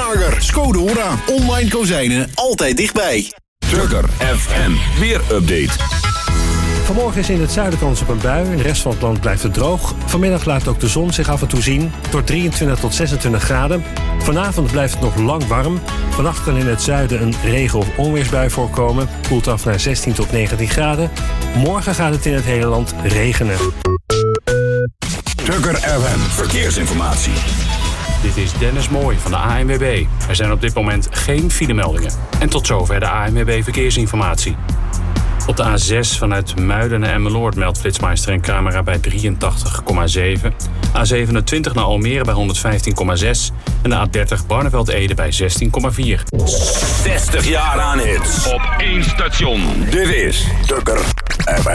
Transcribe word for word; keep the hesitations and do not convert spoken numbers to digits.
Carglass. Scoda Online kozijnen, altijd dichtbij. Trucker F M. Weer update. Vanmorgen is in het zuiden kans op een bui. In de rest van het land blijft het droog. Vanmiddag laat ook de zon zich af en toe zien. Tot drieëntwintig tot zesentwintig graden. Vanavond blijft het nog lang warm. Vannacht kan in het zuiden een regen- of onweersbui voorkomen. Koelt af naar zestien tot negentien graden. Morgen gaat het in het hele land regenen. Trucker F M. Verkeersinformatie. Dit is Dennis Mooij van de A N W B. Er zijn op dit moment geen filemeldingen. En tot zover de A N W B Verkeersinformatie. Op de A zes vanuit Muiden naar Emmeloord meldt Flitsmeister en camera bij drieëntachtig komma zeven. A zevenentwintig naar Almere bij honderdvijftien komma zes. En de A dertig Barneveld-Ede bij zestien komma vier. zestig jaar aan hits. Op één station. Dit is Trucker F M.